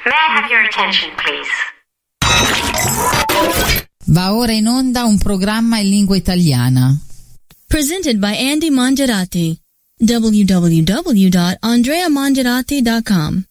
May I have your attention, please? Va ora in onda un programma in lingua italiana. Presented by Andy Mangiarati. www.andreamangiarati.com